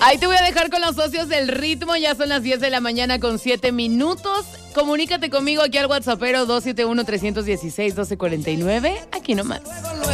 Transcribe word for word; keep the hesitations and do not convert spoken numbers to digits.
Ahí te voy a dejar con los socios del ritmo. Ya son las diez de la mañana con siete minutos. Comunícate conmigo aquí al WhatsAppero dos siete uno, tres uno seis, uno dos cuatro nueve. Aquí nomás.